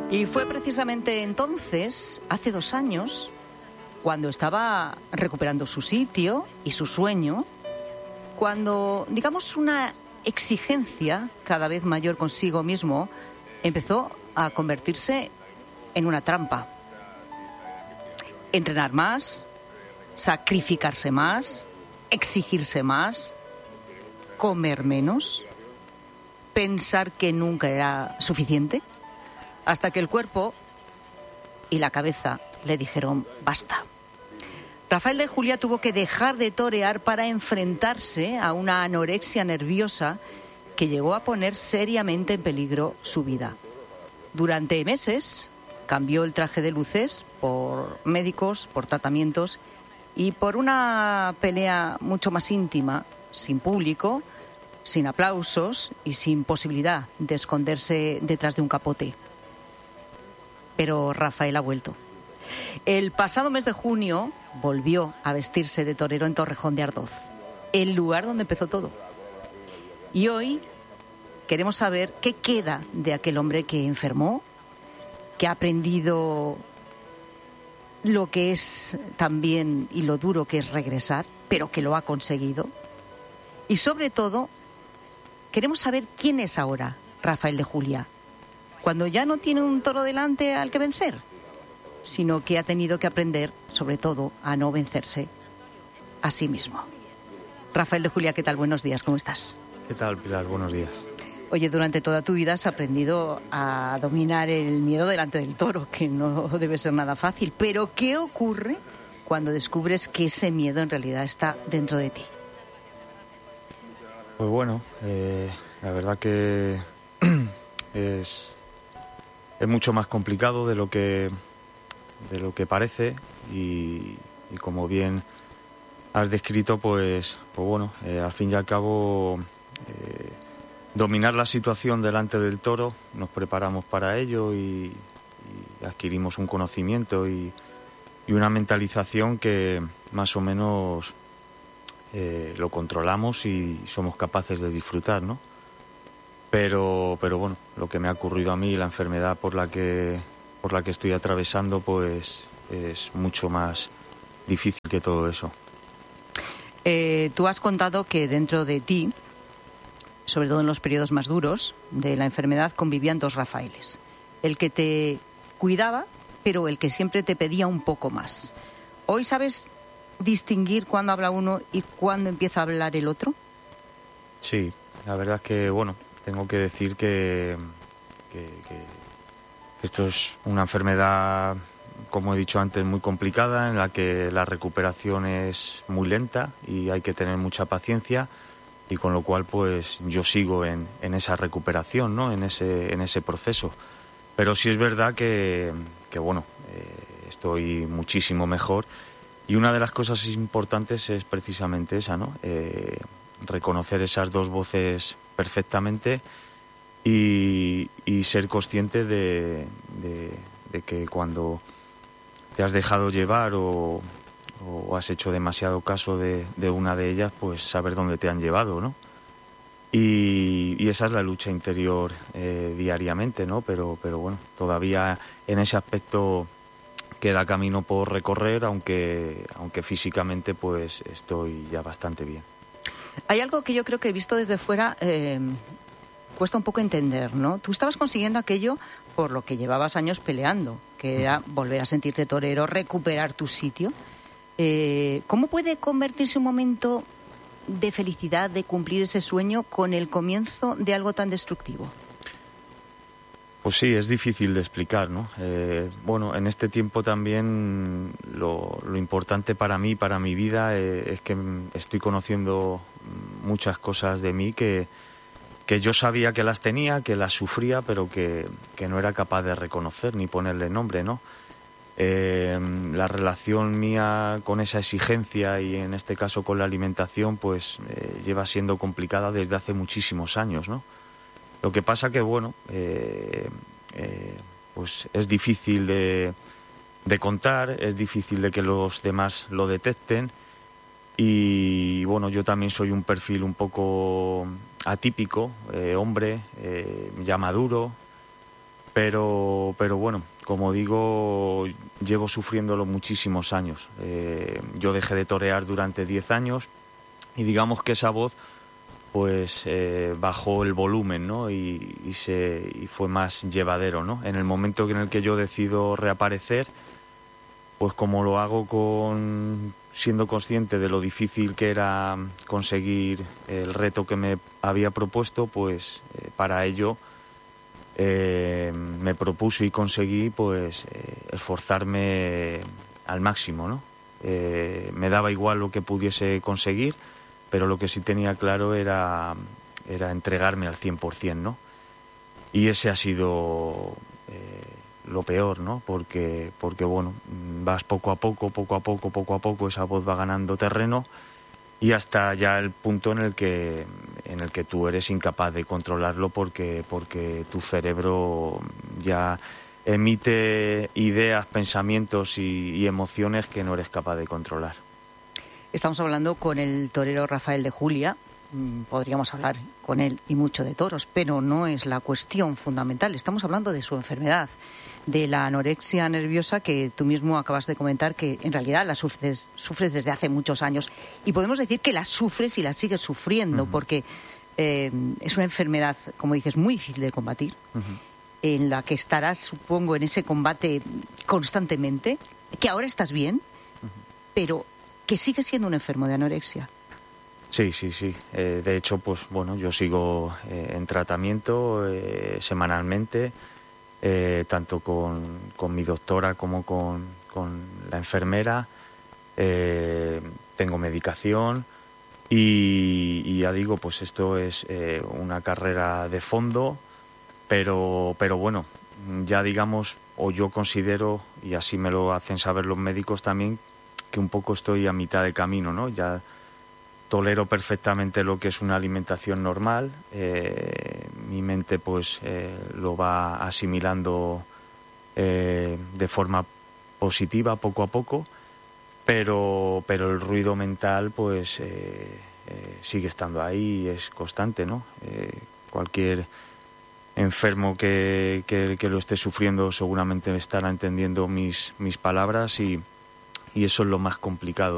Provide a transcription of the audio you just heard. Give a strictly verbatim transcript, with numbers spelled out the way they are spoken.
Y fue precisamente entonces, hace dos años, cuando estaba recuperando su sitio y su sueño, cuando, digamos, una exigencia cada vez mayor consigo mismo empezó a convertirse en una trampa. Entrenar más, sacrificarse más, exigirse más, comer menos, pensar que nunca era suficiente, hasta que el cuerpo y la cabeza le dijeron basta. Rafael de Julia tuvo que dejar de torear para enfrentarse a una anorexia nerviosa que llegó a poner seriamente en peligro su vida. Durante meses cambió el traje de luces por médicos, por tratamientos y por una pelea mucho más íntima, sin público, sin aplausos y sin posibilidad de esconderse detrás de un capote. Pero Rafael ha vuelto. El pasado mes de junio volvió a vestirse de torero en Torrejón de Ardoz, el lugar donde empezó todo. Y hoy queremos saber qué queda de aquel hombre que enfermó, que ha aprendido lo que es también y lo duro que es regresar, pero que lo ha conseguido. Y sobre todo, queremos saber quién es ahora Rafael de Julia, cuando ya no tiene un toro delante al que vencer, sino que ha tenido que aprender, sobre todo, a no vencerse a sí mismo. Rafael de Julia, ¿qué tal? Buenos días, ¿cómo estás? ¿Qué tal, Pilar? Buenos días. Oye, durante toda tu vida has aprendido a dominar el miedo delante del toro, que no debe ser nada fácil. Pero, ¿qué ocurre cuando descubres que ese miedo en realidad está dentro de ti? Pues bueno, eh, la verdad que es, es mucho más complicado de lo que, de lo que parece y, y como bien has descrito, pues, pues bueno, eh, al fin y al cabo... Eh, dominar la situación delante del toro, nos preparamos para ello y, y adquirimos un conocimiento y, y una mentalización que más o menos eh, lo controlamos y somos capaces de disfrutar, ¿no? Pero, pero bueno, lo que me ha ocurrido a mí, la enfermedad por la que, por la que estoy atravesando, pues es mucho más difícil que todo eso. Eh, tú has contado que dentro de ti, sobre todo en los periodos más duros de la enfermedad, convivían dos Rafaeles. El que te cuidaba, pero el que siempre te pedía un poco más. ¿Hoy sabes distinguir cuándo habla uno y cuándo empieza a hablar el otro? Sí, la verdad es que, bueno, tengo que decir que, que, que esto es una enfermedad, como he dicho antes, muy complicada, en la que la recuperación es muy lenta y hay que tener mucha paciencia. Y con lo cual, pues, yo sigo en, en esa recuperación, ¿no? En ese, en ese proceso. Pero sí es verdad que, que bueno, eh, estoy muchísimo mejor. Y una de las cosas importantes es precisamente esa, ¿no? Eh, reconocer esas dos voces perfectamente y, y ser consciente de, de, de que cuando te has dejado llevar o... o has hecho demasiado caso de, de una de ellas, pues saber dónde te han llevado, ¿no? Y, y esa es la lucha interior eh, diariamente, ¿no? Pero, pero bueno, todavía en ese aspecto queda camino por recorrer, aunque, aunque físicamente pues estoy ya bastante bien. Hay algo que yo creo que he visto desde fuera, eh, cuesta un poco entender, ¿no? Tú estabas consiguiendo aquello por lo que llevabas años peleando, que era volver a sentirte torero, recuperar tu sitio. Eh, ¿Cómo puede convertirse un momento de felicidad, de cumplir ese sueño, con el comienzo de algo tan destructivo? Pues sí, es difícil de explicar, ¿no? Eh, bueno, en este tiempo también lo, lo importante para mí, para mi vida, eh, es que estoy conociendo muchas cosas de mí que, que yo sabía que las tenía, que las sufría, pero que, que no era capaz de reconocer ni ponerle nombre, ¿no? Eh, la relación mía con esa exigencia y en este caso con la alimentación pues eh, lleva siendo complicada desde hace muchísimos años, ¿no? Lo que pasa que bueno eh, eh, pues es difícil de, de contar, es difícil de que los demás lo detecten y bueno, yo también soy un perfil un poco atípico, eh, hombre, eh, ya maduro. Pero, pero bueno, como digo, llevo sufriéndolo muchísimos años. Eh, yo dejé de torear durante diez años y digamos que esa voz pues eh, bajó el volumen, ¿no? Y, y, se, y fue más llevadero, ¿no? En el momento en el que yo decido reaparecer, pues como lo hago con siendo consciente de lo difícil que era conseguir el reto que me había propuesto, pues eh, para ello eh, me propuse y conseguí pues eh, esforzarme al máximo, ¿no? Eh, me daba igual lo que pudiese conseguir, pero lo que sí tenía claro era, era entregarme al cien por ciento, ¿no? Y ese ha sido eh, lo peor, ¿no? Porque, porque, bueno, vas poco a poco, poco a poco, poco a poco, esa voz va ganando terreno y hasta ya el punto en el que, en el que tú eres incapaz de controlarlo porque, porque tu cerebro ya emite ideas, pensamientos y, y emociones que no eres capaz de controlar. Estamos hablando con el torero Rafael de Julia. Podríamos hablar con él y mucho de toros, pero no es la cuestión fundamental. Estamos hablando de su enfermedad, de la anorexia nerviosa que tú mismo acabas de comentar, que en realidad la sufres, sufres desde hace muchos años. Y podemos decir que la sufres y la sigues sufriendo, uh-huh. porque eh, es una enfermedad, como dices, muy difícil de combatir, uh-huh. en la que estarás, supongo, en ese combate constantemente, que ahora estás bien, uh-huh. pero que sigues siendo un enfermo de anorexia. Sí, sí, sí. Eh, de hecho, pues bueno, yo sigo eh, en tratamiento eh, semanalmente, eh, tanto con, con mi doctora como con, con la enfermera. Eh, tengo medicación y, y ya digo, pues esto es eh, una carrera de fondo, pero, pero bueno, ya digamos, o yo considero, y así me lo hacen saber los médicos también, que un poco estoy a mitad de camino, ¿no? Ya tolero perfectamente lo que es una alimentación normal, eh, mi mente pues eh, lo va asimilando eh, de forma positiva poco a poco, pero, pero el ruido mental pues eh, eh, sigue estando ahí y es constante, ¿no? Eh, cualquier enfermo que, que, que lo esté sufriendo seguramente estará entendiendo mis, mis palabras y, y eso es lo más complicado.